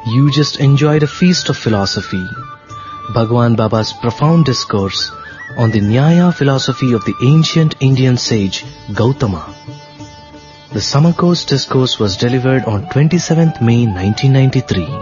You just enjoyed a feast of philosophy, Bhagwan Baba's profound discourse on the Nyaya philosophy of the ancient Indian sage Gautama. The summer course discourse was delivered on 27th May 1993.